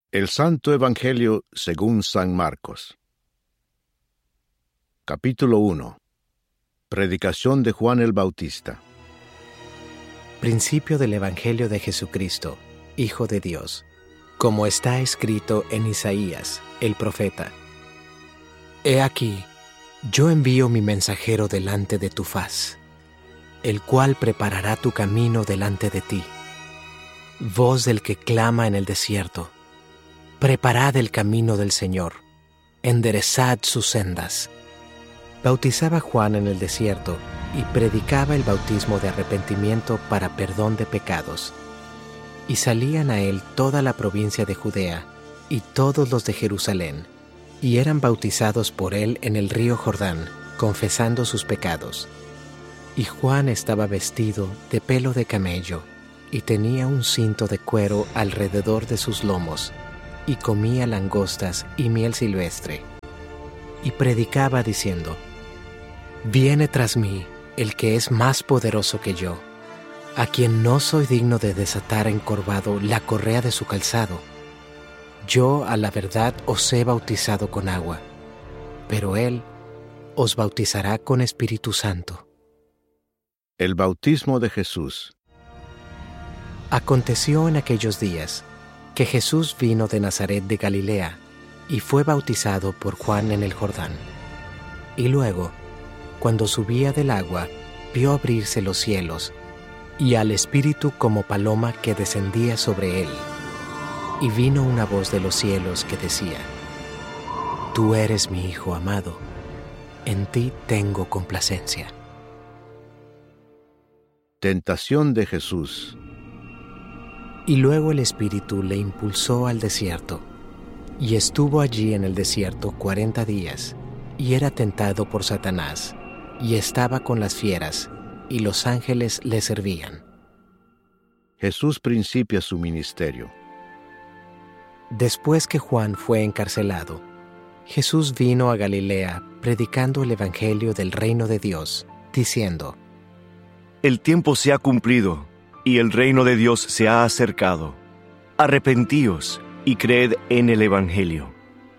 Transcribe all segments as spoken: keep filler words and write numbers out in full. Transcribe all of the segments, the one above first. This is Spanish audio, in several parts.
El Santo Evangelio según San Marcos. Capítulo uno. Predicación de Juan el Bautista. Principio del Evangelio de Jesucristo, Hijo de Dios, como está escrito en Isaías, el profeta. He aquí, yo envío mi mensajero delante de tu faz, el cual preparará tu camino delante de ti. Voz del que clama en el desierto, preparad el camino del Señor, enderezad sus sendas. Bautizaba Juan en el desierto y predicaba el bautismo de arrepentimiento para perdón de pecados. Y salían a él toda la provincia de Judea y todos los de Jerusalén, y eran bautizados por él en el río Jordán, confesando sus pecados. Y Juan estaba vestido de pelo de camello, y tenía un cinto de cuero alrededor de sus lomos, y comía langostas y miel silvestre. Y predicaba diciendo: Viene tras mí el que es más poderoso que yo, a quien no soy digno de desatar encorvado la correa de su calzado. Yo a la verdad os he bautizado con agua, pero él os bautizará con Espíritu Santo. El bautismo de Jesús. Aconteció en aquellos días que Jesús vino de Nazaret de Galilea y fue bautizado por Juan en el Jordán. Y luego, cuando subía del agua, vio abrirse los cielos y al Espíritu como paloma que descendía sobre él. Y vino una voz de los cielos que decía: Tú eres mi Hijo amado, en ti tengo complacencia. Tentación de Jesús. Y luego el Espíritu le impulsó al desierto, y estuvo allí en el desierto cuarenta días, y era tentado por Satanás, y estaba con las fieras, y los ángeles le servían. Jesús principia su ministerio. Después que Juan fue encarcelado, Jesús vino a Galilea predicando el Evangelio del reino de Dios, diciendo: El tiempo se ha cumplido, y el reino de Dios se ha acercado. Arrepentíos y creed en el Evangelio.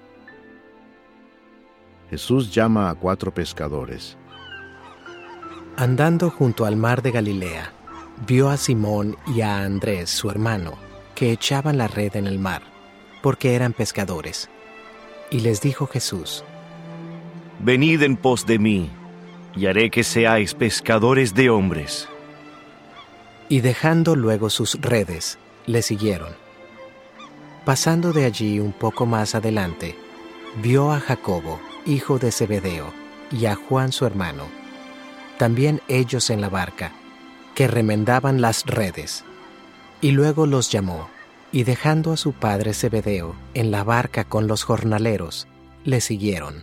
Jesús llama a cuatro pescadores. Andando junto al mar de Galilea, vio a Simón y a Andrés, su hermano, que echaban la red en el mar, porque eran pescadores. Y les dijo Jesús: Venid en pos de mí, y haré que seáis pescadores de hombres. Y dejando luego sus redes, le siguieron. Pasando de allí un poco más adelante, vio a Jacobo, hijo de Zebedeo, y a Juan su hermano, también ellos en la barca, que remendaban las redes. Y luego los llamó, y dejando a su padre Zebedeo en la barca con los jornaleros, le siguieron.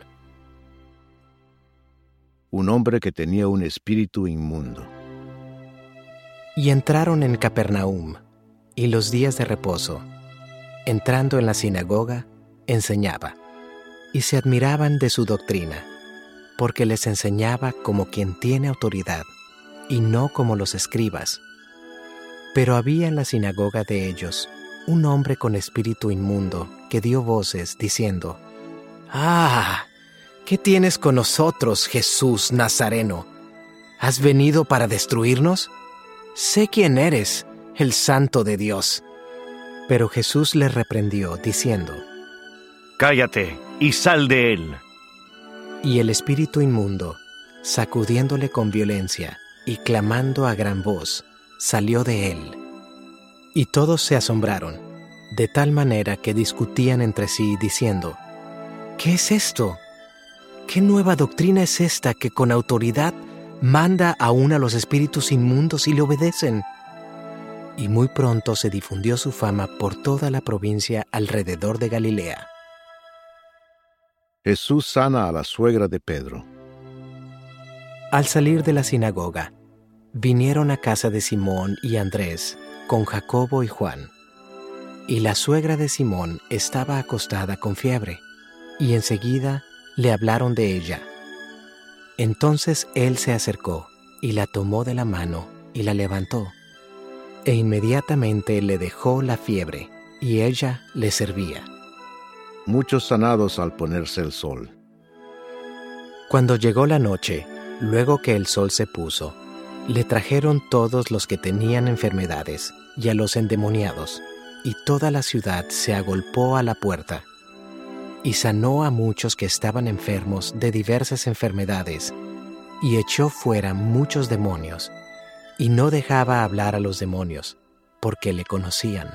Un hombre que tenía un espíritu inmundo. Y entraron en Capernaum, y los días de reposo, entrando en la sinagoga, enseñaba, y se admiraban de su doctrina, porque les enseñaba como quien tiene autoridad, y no como los escribas. Pero había en la sinagoga de ellos un hombre con espíritu inmundo que dio voces diciendo: ¡Ah! ¿Qué tienes con nosotros, Jesús Nazareno? ¿Has venido para destruirnos? Sé quién eres, el Santo de Dios. Pero Jesús le reprendió, diciendo: Cállate y sal de él. Y el espíritu inmundo, sacudiéndole con violencia y clamando a gran voz, salió de él. Y todos se asombraron, de tal manera que discutían entre sí, diciendo: ¿Qué es esto? ¿Qué nueva doctrina es esta que con autoridad manda aún a los espíritus inmundos y le obedecen? Y muy pronto se difundió su fama por toda la provincia alrededor de Galilea. Jesús sana a la suegra de Pedro. Al salir de la sinagoga, vinieron a casa de Simón y Andrés con Jacobo y Juan. Y la suegra de Simón estaba acostada con fiebre, y enseguida le hablaron de ella. Entonces él se acercó y la tomó de la mano y la levantó. E inmediatamente le dejó la fiebre, y ella le servía. Muchos sanados al ponerse el sol. Cuando llegó la noche, luego que el sol se puso, le trajeron todos los que tenían enfermedades y a los endemoniados, y toda la ciudad se agolpó a la puerta. Y sanó a muchos que estaban enfermos de diversas enfermedades, y echó fuera muchos demonios, y no dejaba hablar a los demonios, porque le conocían.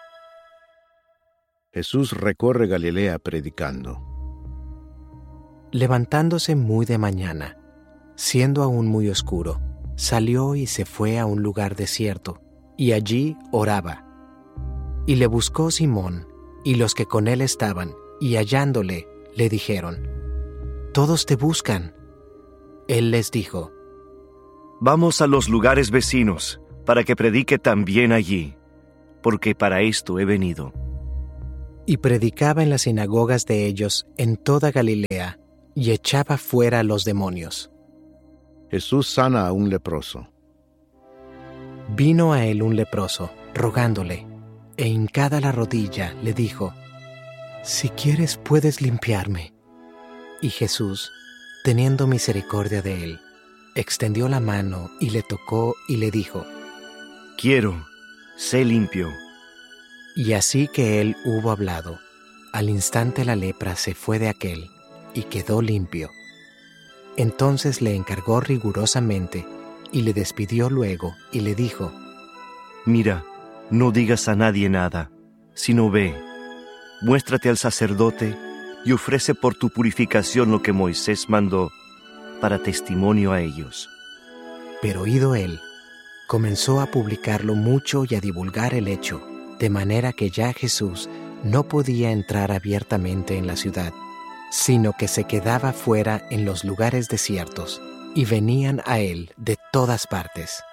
Jesús recorre Galilea predicando. Levantándose muy de mañana, siendo aún muy oscuro, salió y se fue a un lugar desierto, y allí oraba. Y le buscó Simón, y los que con él estaban, y hallándole, le dijeron: «Todos te buscan». Él les dijo: Vamos a los lugares vecinos, para que predique también allí, porque para esto he venido. Y predicaba en las sinagogas de ellos en toda Galilea, y echaba fuera a los demonios. Jesús sana a un leproso. Vino a él un leproso, rogándole, e hincada la rodilla, le dijo: «Si quieres, puedes limpiarme». Y Jesús, teniendo misericordia de él, extendió la mano y le tocó y le dijo: Quiero, sé limpio. Y así que él hubo hablado, al instante la lepra se fue de aquél, y quedó limpio. Entonces le encargó rigurosamente, y le despidió luego, y le dijo: Mira, no digas a nadie nada, sino ve, muéstrate al sacerdote, y ofrece por tu purificación lo que Moisés mandó, para testimonio a ellos. Pero oído él, comenzó a publicarlo mucho y a divulgar el hecho, de manera que ya Jesús no podía entrar abiertamente en la ciudad, sino que se quedaba fuera en los lugares desiertos, y venían a él de todas partes.